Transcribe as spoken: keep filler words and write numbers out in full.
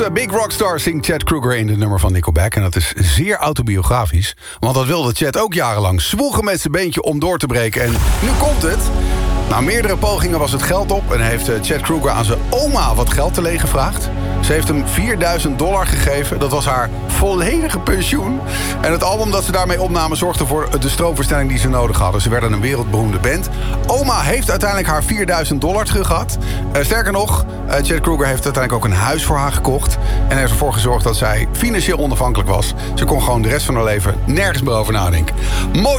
De Big Rockstar zingt Chad Kroeger in het nummer van Nickelback. En dat is zeer autobiografisch. Want dat wilde Chad ook jarenlang. Zwoegen met zijn beentje om door te breken. En nu komt het. Na meerdere pogingen was het geld op. En heeft Chad Kroeger aan zijn oma wat geld te leen gevraagd. Ze heeft hem vierduizend dollar gegeven. Dat was haar volledige pensioen. En het album dat ze daarmee opnamen zorgde voor de stroomversnelling die ze nodig hadden. Ze werden een wereldberoemde band. Oma heeft uiteindelijk haar vierduizend dollar terug gehad. Uh, sterker nog, uh, Chad Kroeger heeft uiteindelijk ook een huis voor haar gekocht. En heeft ervoor gezorgd dat zij financieel onafhankelijk was. Ze kon gewoon de rest van haar leven nergens meer over nadenken. Mooi.